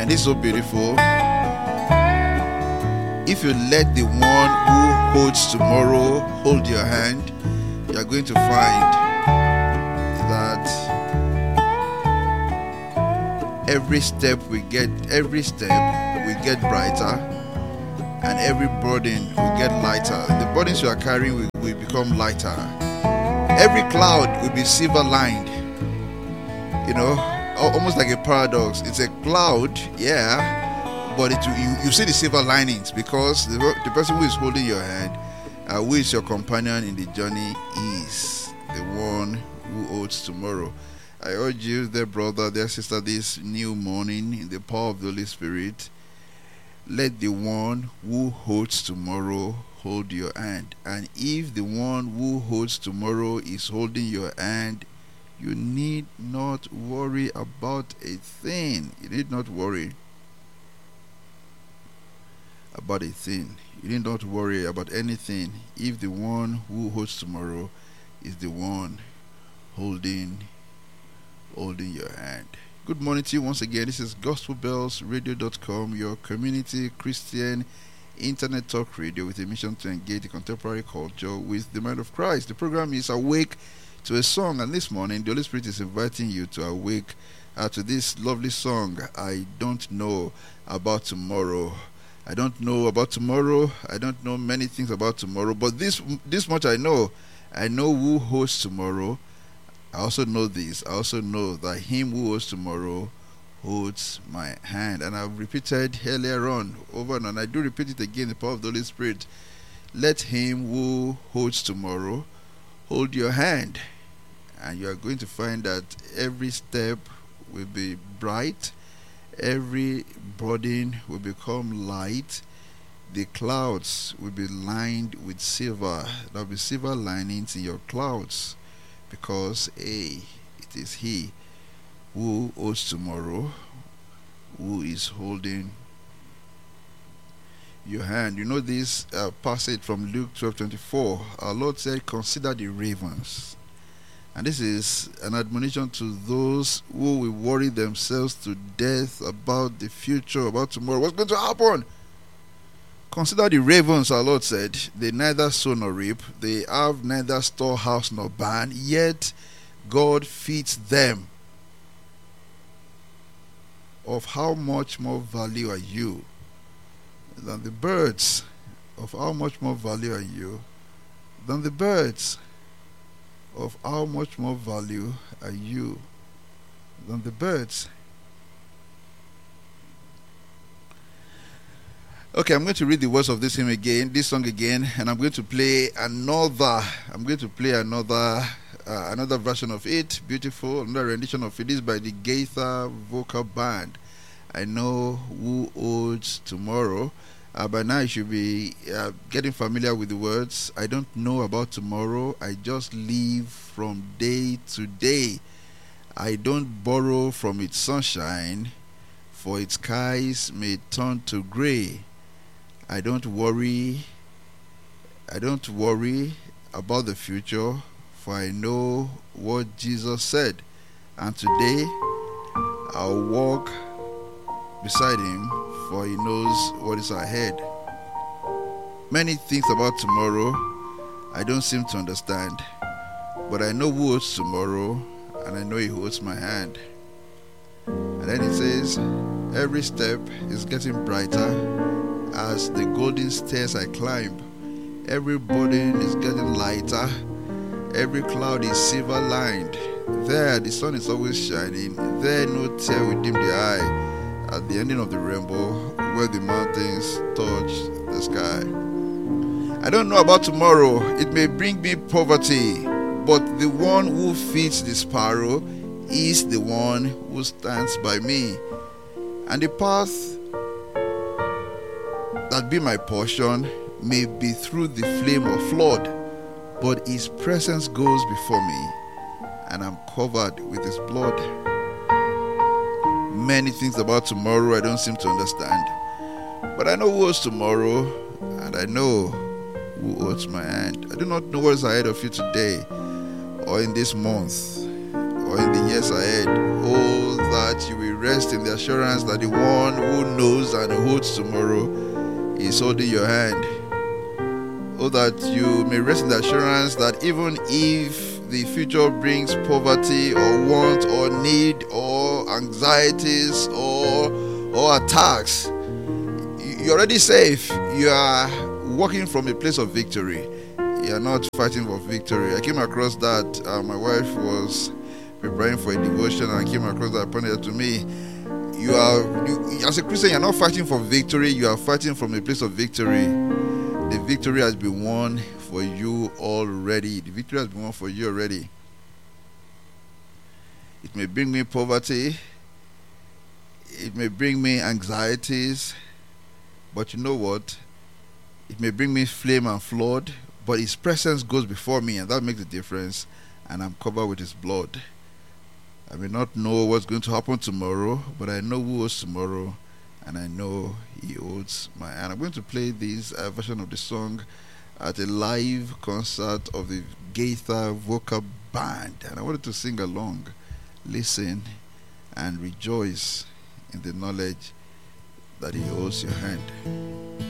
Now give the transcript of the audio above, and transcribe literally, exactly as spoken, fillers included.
And this is so beautiful. If you let the one who holds tomorrow hold your hand, you are going to find that every step we get, every step we get brighter, and every burden will get lighter. The burdens you are carrying will, will become lighter. Every cloud will be silver lined. You know, almost like a paradox. It's a cloud, yeah, but it, you, you see the silver linings because the, the person who is holding your hand, uh, who is your companion in the journey, is the one who holds tomorrow. I urge you, dear brother, dear sister, this new morning, in the power of the Holy Spirit, let the one who holds tomorrow hold your hand. And if the one who holds tomorrow is holding your hand, you need not worry about a thing. You need not worry about a thing. You need not worry about anything if the one who holds tomorrow is the one holding holding your hand. Good morning to you once again. This is gospel bells radio dot com, your community Christian internet talk radio with a mission to engage the contemporary culture with the mind of Christ. The program is Awake to a Song, and this morning the Holy Spirit is inviting you to awake uh, to this lovely song, I Don't Know About Tomorrow. I don't know about tomorrow. I don't know many things about tomorrow, but this this much I know. I know who holds tomorrow. I also know this. I also know that him who holds tomorrow holds my hand. And I've repeated earlier on, over and on. I do repeat it again, the power of the Holy Spirit. Let him who holds tomorrow hold your hand. And you are going to find that every step will be bright. Every burden will become light. The clouds will be lined with silver. There will be silver linings in your clouds. Because A, it is he who holds tomorrow, who is holding your hand. You know this uh, passage from Luke twelve twenty-four. Our Lord said, consider the ravens. And this is an admonition to those who will worry themselves to death about the future, about tomorrow. What's going to happen? Consider the ravens, our Lord said. They neither sow nor reap. They have neither storehouse nor barn. Yet God feeds them. Of how much more value are you than the birds? Of how much more value are you than the birds? Of how much more value are you than the birds? Okay, I'm going to read the words of this hymn again, this song again, and I'm going to play another. I'm going to play another, uh, another version of it. Beautiful, another rendition of it. This is by the Gaither Vocal Band. I know who holds tomorrow. Uh, by now, you should be uh, getting familiar with the words. I don't know about tomorrow. I just live from day to day. I don't borrow from its sunshine, for its skies may turn to gray. I don't worry, I don't worry about the future, for I know what Jesus said. And today, I'll walk beside him, for he knows what is ahead. Many things about tomorrow I don't seem to understand, but I know who holds tomorrow, and I know he holds my hand. And then he says, every step is getting brighter as the golden stairs I climb. Every burden is getting lighter. Every cloud is silver lined. There the sun is always shining. There no tear will dim the eye. At the ending of the rainbow, where the mountains touch the sky. I don't know about tomorrow. It may bring me poverty, but the one who feeds the sparrow is the one who stands by me. And the path that be my portion may be through the flame or flood, but his presence goes before me, and I'm covered with his blood. Many things about tomorrow I don't seem to understand, but I know who holds tomorrow, and I know who holds my hand. I do not know what is ahead of you today, or in this month, or in the years ahead. All that you will rest in the assurance that the one who knows and holds tomorrow is holding your hand. Oh, that you may rest in the assurance that even if the future brings poverty or want or need or anxieties or or attacks, you're already safe. You are walking from a place of victory. You are not fighting for victory. I came across that. Uh, my wife was preparing for a devotion and I came across that, pointed to me. You are, you, as a Christian, you're not fighting for victory. You are fighting from a place of victory. The victory has been won for you already. The victory has been won for you already. It may bring me poverty. It may bring me anxieties. But you know what? It may bring me flame and flood. But His presence goes before me, and that makes a difference. And I'm covered with His blood. I may not know what's going to happen tomorrow, but I know who holds tomorrow. And I know He holds my hand. I'm going to play this uh, version of the song at a live concert of the Gaither Vocal Band. And I wanted to sing along, listen, and rejoice in the knowledge that He holds your hand.